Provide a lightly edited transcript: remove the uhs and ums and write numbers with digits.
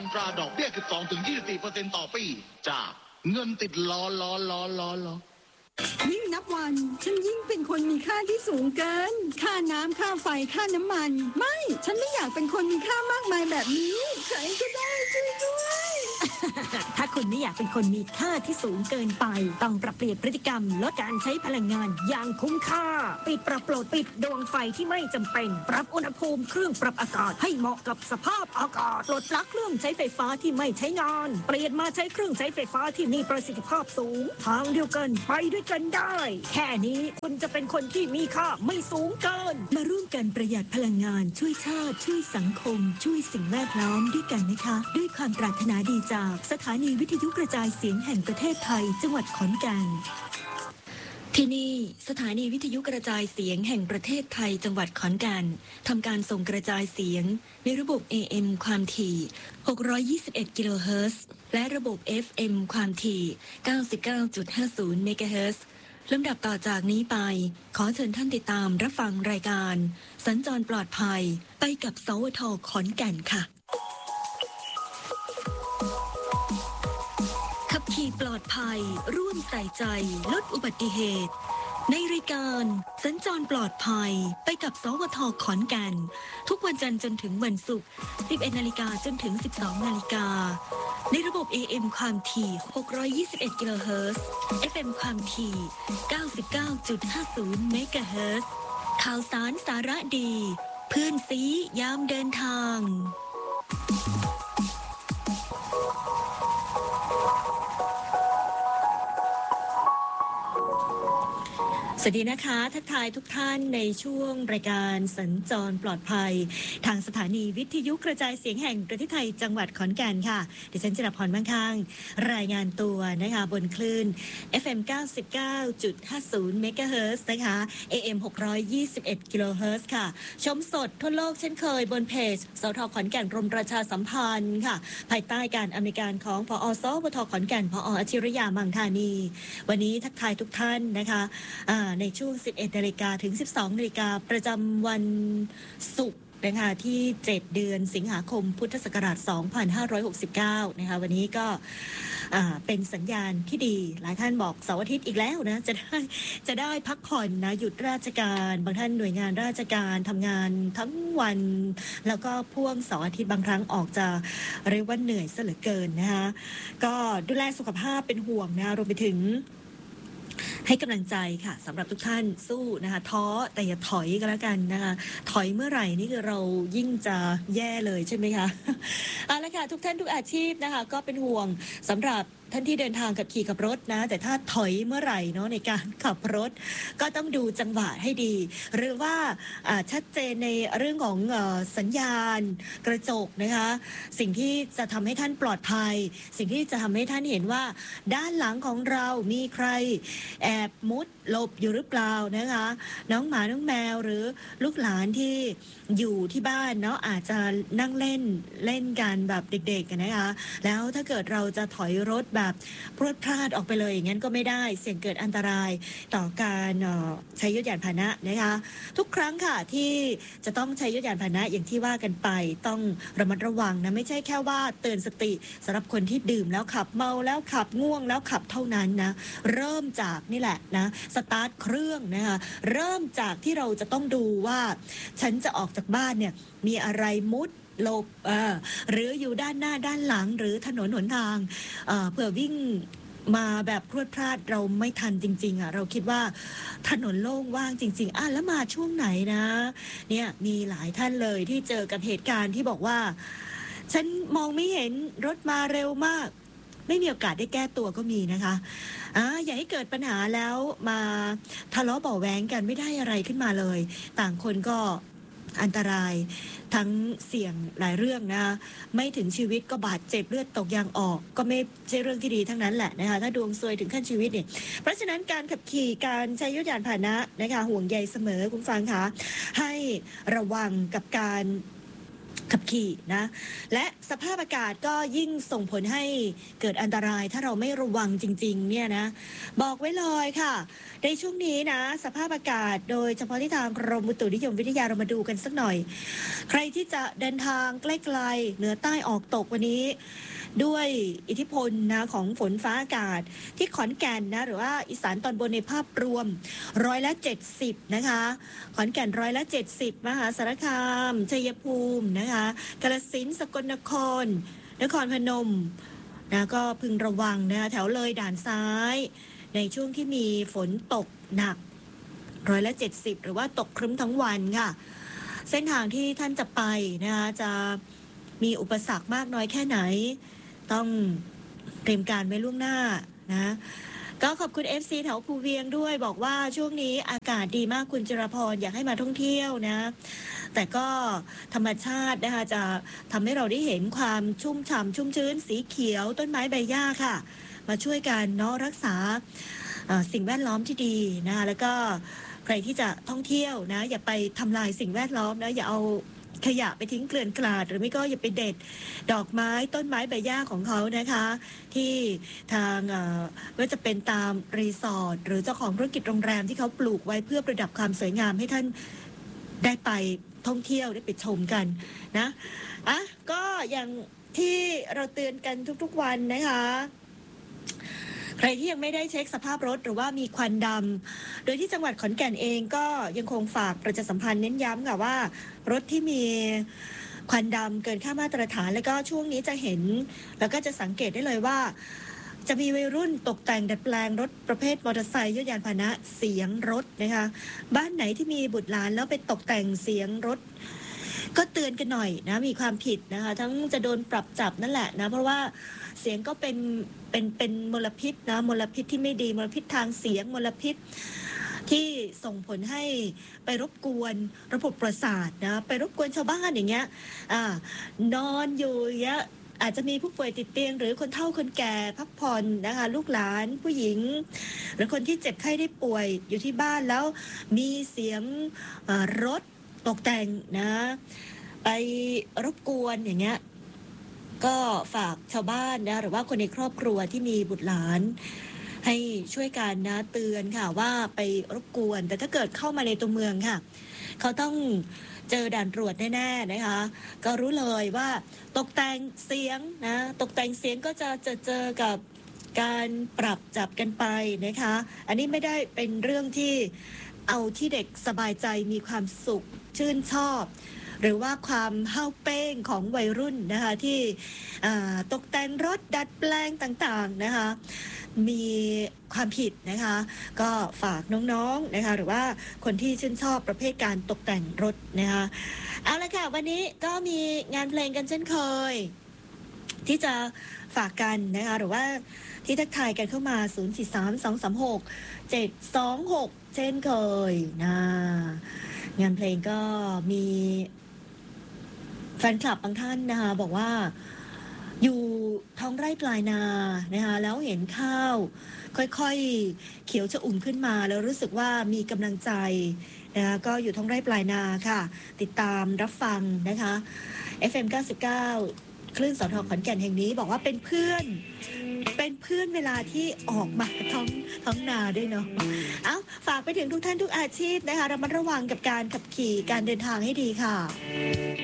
นตราดอกเบี้ย 12-24% ต่อปีจากเงินติดล้อยิ่งนับวันฉันยิ่งเป็นคนมีค่าที่สูงเกินค่าน้ำค่าไฟค่าน้ำมันไม่ฉันไม่อยากเป็นคนมีค่ามากมายแบบนี้ใครก็ได้ช่วยด้วยถ้าคุณไม่อยากเป็นคนมีค่าที่สูงเกินไปต้องปรับเปลี่ยนพฤติกรรมลดการใช้พลังงานอย่างคุ้มค่าปิดปรับโปรดปิดดวงไฟที่ไม่จำเป็นปรับอุณหภูมิเครื่องปรับอากาศให้เหมาะกับสภาพอากาศปลดปลั๊กเครื่องใช้ไฟฟ้าที่ไม่ใช้งานเปลี่ยนมาใช้เครื่องใช้ไฟฟ้าที่มีประสิทธิภาพสูงทางเดียวกันไปด้วยกันได้แค่นี้คุณจะเป็นคนที่มีค่าไม่สูงเกินมาร่วมกันประหยัดพลังงานช่วยชาติช่วยสังคมช่วยสิ่งแวดล้อมด้วยกันนะคะด้วยความปรารถนาดีจากสถานีวิทยุกระจายเสียงแห่งประเทศไทยจังหวัดขอนแก่นที่นี่สถานีวิทยุกระจายเสียงแห่งประเทศไทยจังหวัดขอนแก่นทำการส่งกระจายเสียงในระบบ AM ความถี่621กิโลเฮิรตซ์และระบบ FM ความถี่99.50เมกะเฮิรตซ์ลำดับต่อจากนี้ไปขอเชิญท่านติดตามรับฟังรายการสัญจรปลอดภัยไปกับสวท.ขอนแก่นค่ะขับขี่ปลอดภัยร่วมใส่ใจลดอุบัติเหตุในรายการสัญจรปลอดภัยไปกับสวท.ขอนแก่นทุกวันจันทร์จนถึงวันศุกร์ 11 นาฬิกาจนถึง 12 นาฬิกาในระบบ AM ความถี่621กิโลเฮิรตซ์ FM ความถี่99.50เมกะเฮิรตซ์ข่าวสารสาระดีเพื่อนซียามเดินทางสวัสดีนะคะทักทายทุกท่านในช่วงรายการสัญจรปลอดภัยทางสถานีวิทยุกระจายเสียงแห่งประเทศไทยจังหวัดขอนแก่นค่ะดิฉันจรัสพรมั่งคั่งรายงานตัวนะคะบนคลื่น FM 99.50เมกะเฮิรตซ์นะคะ AM 621กิโลเฮิรตซ์ค่ะชมสดทั่วโลกเช่นเคยบนเพจสวท.ขอนแก่นกรมประชาสัมพันธ์ค่ะภายใต้การอำนวยการของผอ.สวท.ขอนแก่นผอ.อธิรยามังธานีวันนี้ทักทายทุกท่านนะคะในช่วง 11 นาฬิกาถึง 12 นาฬิกาประจำวันศุกร์นะคะที่ 7 เดือนสิงหาคมพุทธศักราช 2569 นะคะวันนี้ก็เป็นสัญญาณที่ดีหลายท่านบอกเสาร์อาทิตย์อีกแล้วนะจะได้พักผ่อนนะหยุดราชการบางท่านหน่วยงานราชการทำงานทั้งวันแล้วก็พ่วงเสาร์อาทิตย์บางครั้งออกจะเรียกว่าเหนื่อยซะเหลือเกินนะคะก็ดูแลสุขภาพเป็นห่วงนะรวมไปถึงให้กำลังใจค่ะสำหรับทุกท่านสู้นะคะท้อแต่อย่าถอยก็แล้วกันนะคะถอยเมื่อไหร่นี่คือเรายิ่งจะแย่เลยใช่ไหมคะเอาละค่ะทุกท่านทุกอาชีพนะคะก็เป็นห่วงสำหรับท่านที่เดินทางกับขี่กับรถนะแต่ถ้าถอยเมื่อไหร่เนาะในการขับรถก็ต้องดูจังหวะให้ดีหรือว่าชัดเจนในเรื่องของสัญญาณกระจกนะคะสิ่งที่จะทำให้ท่านปลอดภัยสิ่งที่จะทำให้ท่านเห็นว่าด้านหลังของเรามีใครแอบมุดหลบอยู่หรือเปล่านะคะน้องหมาน้องแมวหรือลูกหลานที่อยู่ที่บ้านเนาะอาจจะนั่งเล่นกันแบบเด็กๆนะคะแล้วถ้าเกิดเราจะถอยรถแบบพรวดพลาดออกไปเลยอย่างนั้นก็ไม่ได้เสี่ยงเกิดอันตรายต่อการใช้ยถยานพาหนะนะคะทุกครั้งค่ะที่จะต้องใช้ยถยานพาหนะอย่างที่ว่ากันไปต้องระมัดระวังนะไม่ใช่แค่ว่าเตือนสติสำหรับคนที่ดื่มแล้วขับเมาแล้วขับง่วงแล้วขับเท่านั้นนะเริ่มจากนี่แหละนะสตาร์ทเครื่องนะคะเริ่มจากที่เราจะต้องดูว่าฉันจะออกจากบ้านเนี่ยมีอะไรมุดหลบหรืออยู่ด้านหน้าด้านหลังหรือถนนหนทางเผื่อวิ่งมาแบบพรวดพลาดเราไม่ทันจริงๆเราคิดว่าถนนโล่งว่างจริงๆแล้วมาช่วงไหนนะเนี่ยมีหลายท่านเลยที่เจอกับเหตุการณ์ที่บอกว่าฉันมองไม่เห็นรถมาเร็วมากไม่มีโอกาสได้แก้ตัวก็มีนะคะอย่าให้เกิดปัญหาแล้วมาทะเลาะเบาะแว้งกันไม่ได้อะไรขึ้นมาเลยต่างคนก็อันตรายทั้งเสี่ยงหลายเรื่องนะไม่ถึงชีวิตก็บาดเจ็บเลือดตกยางออกก็ไม่ใช่เรื่องที่ดีทั้งนั้นแหละนะคะถ้าดวงซวยถึงขั้นชีวิตเนี่ยเพราะฉะนั้นการขับขี่การใช้ยถยานพาหนะนะคะห่วงใยเสมอคุณฟังคะให้ระวังกับการขับขี่นะและสภาพอากาศก็ยิ่งส่งผลให้เกิดอันตรายถ้าเราไม่ระวังจริงๆเนี่ยนะบอกไว้เลยค่ะในช่วงนี้นะสภาพอากาศโดยเฉพาะที่ทางกรมอุตุนิยมวิทยาเรามาดูกันสักหน่อยใครที่จะเดินทางใกล้ๆเหนือใต้ออกตกวันนี้ด้วยอิทธิพลนะของฝนฟ้าอากาศที่ขอนแก่นนะหรือว่าอีสานตอนบนในภาพรวม70%นะคะขอนแก่น70%มหาสารคามชัยภูมินะคะกาฬสินธุ์สกลนครนครพนมนะก็พึงระวังนะแถวเลยด่านซ้ายในช่วงที่มีฝนตกหนัก70%หรือว่าตกครึ้มทั้งวันค่ะเส้นทางที่ท่านจะไปนะคะจะมีอุปสรรคมากน้อยแค่ไหนต้องเตรียมการไว้ล่วงหน้านะก็ขอบคุณ FC แถวภูเวียงด้วยบอกว่าช่วงนี้อากาศดีมากคุณจิรพรอยากให้มาท่องเที่ยวนะแต่ก็ธรรมชาตินะคะจะทำให้เราได้เห็นความชุ่มฉ่ำชุ่มชื้นสีเขียวต้นไม้ใบหญ้าค่ะมาช่วยกันเนาะรักษาสิ่งแวดล้อมที่ดีนะแล้วก็ใครที่จะท่องเที่ยวนะอย่าไปทำลายสิ่งแวดล้อมนะอย่าเอาขยะไปทิ้งเกลื่อนกลาดหรือไม่ก็อย่าไปเด็ดดอกไม้ต้นไม้ใบหญ้าของเขานะคะที่ทางว่าจะเป็นตามรีสอร์ทหรือเจ้าของธุรกิจโรงแรมที่เขาปลูกไว้เพื่อประดับความสวยงามให้ท่านได้ไปท่องเที่ยวได้ไปชมกันนะก็อย่างที่เราเตือนกันทุกๆวันนะคะใครที่ยังไม่ได้เช็คสภาพรถหรือว่ามีควันดำโดยที่จังหวัดขอนแก่นเองก็ยังคงฝากประชาสัมพันธ์เน้นย้ำค่ะว่ารถที่มีควันดำเกินค่ามาตรฐานแล้วก็ช่วงนี้จะเห็นแล้วก็จะสังเกตได้เลยว่าจะมีวัยรุ่นตกแต่งดัดแปลงรถประเภทมอเตอร์ไซค์ยานพาหนะเสียงรถนะคะบ้านไหนที่มีบุตรหลานแล้วไปตกแต่งเสียงรถก็เตือนกันหน่อยนะมีความผิดนะคะทั้งจะโดนปรับจับนั่นแหละนะเพราะว่าเสียงก็เป็นมลพิษนะมลพิษที่ไม่ดีมลพิษทางเสียงมลพิษที่ส่งผลให้ไปรบกวนระบบประสาทนะไปรบกวนชาวบ้านอย่างเงี้ยนอนอยู่อย่างเงี้ยอาจจะมีผู้ป่วยติดเตียงหรือคนเฒ่าคนแก่พักผ่อนนะคะลูกหลานผู้หญิงหรือคนที่เจ็บไข้ได้ป่วยอยู่ที่บ้านแล้วมีเสียงรถตกแต่งนะไปรบกวนอย่างเงี้ยก็ฝากชาวบ้านนะหรือว่าคนในครอบครัวที่มีบุตรหลานให้ช่วยกันนะเตือนค่ะว่าไปรบกวนแต่ถ้าเกิดเข้ามาในตัวเมืองค่ะเขาต้องเจอด่านตรวจแน่ๆนะคะก็รู้เลยว่าตกแต่งเสียงนะตกแต่งเสียงก็จะเจอกับการปรับจับกันไปนะคะอันนี้ไม่ได้เป็นเรื่องที่เอาที่เด็กสบายใจมีความสุขชื่นชอบหรือว่าความเฮ้าเป้งของวัยรุ่นนะคะที่ตกแต่งรถดัดแปลงต่างๆนะคะมีความผิดนะคะก็ฝากน้องๆนะคะหรือว่าคนที่ชื่นชอบประเภทการตกแต่งรถนะคะเอาละค่ะวันนี้ก็มีงานเพลงกันเช่นเคยที่จะฝากกันนะคะหรือว่าที่ทักทายกันเข้ามา043-236-726เช่นเคยนะงานเพลงก็มีแฟนคลับบางท่านนะคะบอกว่าอยู่ท้องไร่ปลายนานะคะแล้วเห็นข้าวค่อยๆเขียวชอุ่มขึ้นมาแล้วรู้สึกว่ามีกำลังใจนะคะก็อยู่ท้องไร่ปลายนาค่ะติดตามรับฟังนะคะ FM 99คลื่นสท.ขอนแก่นแห่งนี้บอกว่าเป็นเพื่อนเวลาที่ออกมาท้องนาด้วยเนาะฝากไปถึงทุกท่านทุกอาชีพนะคะระมัดระวังกับการขับขี่การเดินทางให้ดีค่ะ